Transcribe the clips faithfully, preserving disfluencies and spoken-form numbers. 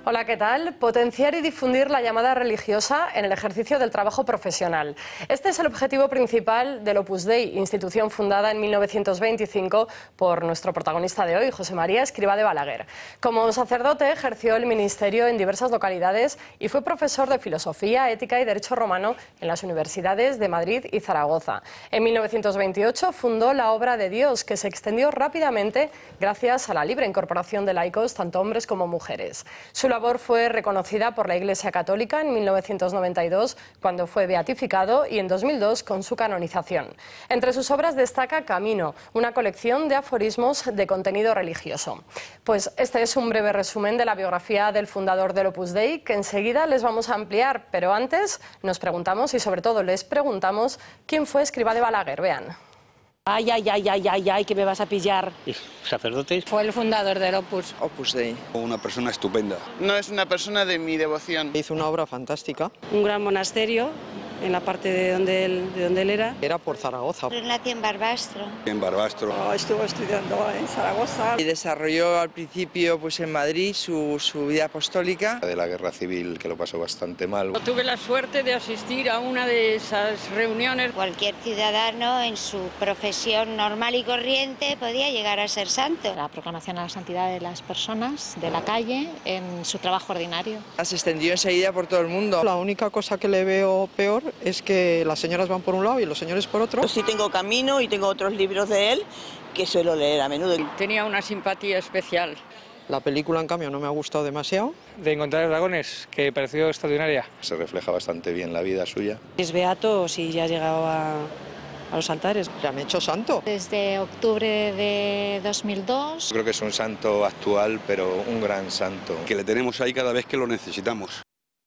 Hola, ¿qué tal? Potenciar y difundir la llamada religiosa en el ejercicio del trabajo profesional. Este es el objetivo principal del Opus Dei, institución fundada en mil novecientos veinticinco por nuestro protagonista de hoy, José María Escrivá de Balaguer. Como sacerdote ejerció el ministerio en diversas localidades y fue profesor de filosofía, ética y derecho romano en las universidades de Madrid y Zaragoza. En mil novecientos veintiocho fundó la Obra de Dios, que se extendió rápidamente gracias a la libre incorporación de laicos, tanto hombres como mujeres. Su labor fue reconocida por la Iglesia Católica en mil novecientos noventa y dos, cuando fue beatificado, y en dos mil dos con su canonización. Entre sus obras destaca Camino, una colección de aforismos de contenido religioso. Pues este es un breve resumen de la biografía del fundador del Opus Dei, que enseguida les vamos a ampliar, pero antes nos preguntamos, y sobre todo les preguntamos, ¿quién fue Escrivá de Balaguer? Vean. Ay, ay, ay, ay, ay, ay, que me vas a pillar. ¿Sacerdote? Fue el fundador del Opus. Opus Dei. Una persona estupenda. No es una persona de mi devoción. Hizo una obra fantástica. Un gran monasterio en la parte de donde él, de donde él era. Era por Zaragoza. Nació en Barbastro. En Barbastro. Oh, estuvo estudiando en Zaragoza. Y desarrolló al principio pues, en Madrid su, su vida apostólica. De la guerra civil, que lo pasó bastante mal. Tuve la suerte de asistir a una de esas reuniones. Cualquier ciudadano en su profesión normal y corriente podía llegar a ser santo. La proclamación a la santidad de las personas de la calle en su trabajo ordinario. Se extendió enseguida por todo el mundo. La única cosa que le veo peor es que las señoras van por un lado y los señores por otro. Yo sí tengo Camino y tengo otros libros de él que suelo leer a menudo. Tenía una simpatía especial. La película, en cambio, no me ha gustado demasiado. De Encontrar dragones, que pareció extraordinaria. Se refleja bastante bien la vida suya. Es beato si ya ha llegado a, a los altares. Le han hecho santo. Desde octubre de dos mil dos. Creo que es un santo actual, pero un gran santo. Que le tenemos ahí cada vez que lo necesitamos.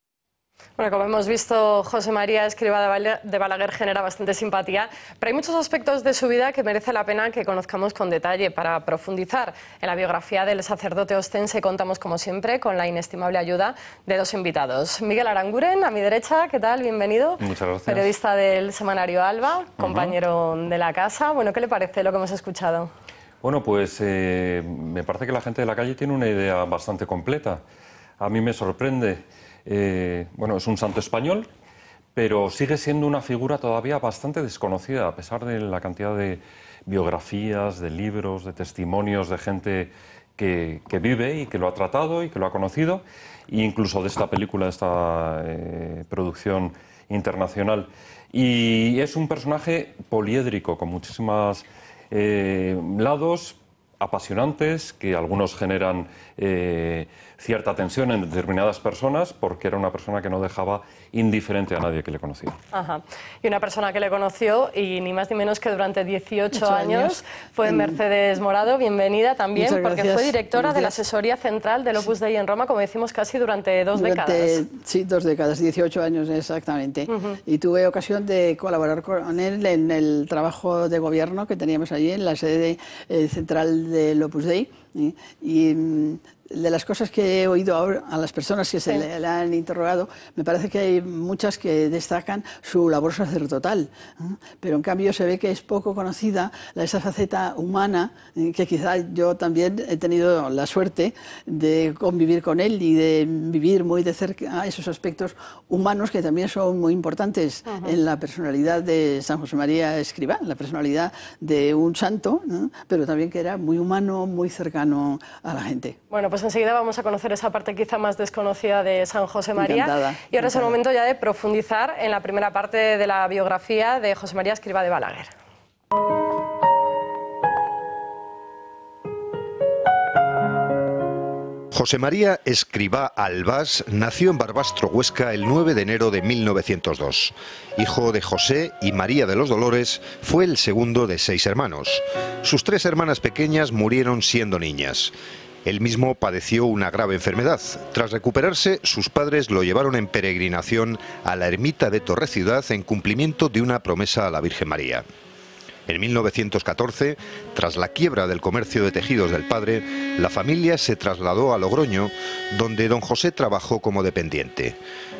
Bueno, como hemos visto, José María Escrivá de Balaguer genera bastante simpatía, pero hay muchos aspectos de su vida que merece la pena que conozcamos con detalle. Para profundizar en la biografía del sacerdote ostense contamos, como siempre, con la inestimable ayuda de dos invitados. Miguel Aranguren, a mi derecha, ¿qué tal? Bienvenido. Muchas gracias. Periodista del semanario Alba, compañero uh-huh. de la casa. Bueno, ¿qué le parece lo que hemos escuchado? Bueno, pues eh, me parece que la gente de la calle tiene una idea bastante completa. A mí me sorprende. Eh, bueno, es un santo español, pero sigue siendo una figura todavía bastante desconocida, a pesar de la cantidad de biografías, de libros, de testimonios de gente que, que vive y que lo ha tratado y que lo ha conocido, e incluso de esta película, de esta eh, producción internacional. Y es un personaje poliédrico, con muchísimos eh, lados apasionantes, que algunos generan eh, cierta tensión en determinadas personas, porque era una persona que no dejaba indiferente a nadie que le conocía. Ajá. Y una persona que le conoció, y ni más ni menos que durante dieciocho años, fue en... Mercedes Morado. Bienvenida también, porque fue directora de la asesoría central del Opus Dei en Roma, como decimos, casi durante dos durante, décadas. Sí, dos décadas, dieciocho años exactamente. Uh-huh. Y tuve ocasión de colaborar con él en el trabajo de gobierno que teníamos allí, en la sede eh, central del Opus Dei. ¿eh? Y de las cosas que he oído ahora a las personas que se sí. le, le han interrogado, me parece que hay muchas que destacan su labor sacerdotal, ¿eh? pero en cambio se ve que es poco conocida esa faceta humana, eh, que quizá yo también he tenido la suerte de convivir con él y de vivir muy de cerca esos aspectos humanos que también son muy importantes uh-huh. en la personalidad de San José María Escrivá, la personalidad de un santo, ¿no? pero también que era muy humano, muy cercano a la gente. Bueno, pues enseguida vamos a conocer esa parte quizá más desconocida de San José María. Encantada, y ahora encantada. es el momento ya de profundizar en la primera parte de la biografía de José María Escrivá de Balaguer. José María Escrivá Albás nació en Barbastro, Huesca, el nueve de enero de mil novecientos dos. Hijo de José y María de los Dolores, fue el segundo de seis hermanos. Sus tres hermanas pequeñas murieron siendo niñas. Él mismo padeció una grave enfermedad. Tras recuperarse, sus padres lo llevaron en peregrinación a la ermita de Torreciudad en cumplimiento de una promesa a la Virgen María. En mil novecientos catorce, tras la quiebra del comercio de tejidos del padre, la familia se trasladó a Logroño, donde don José trabajó como dependiente.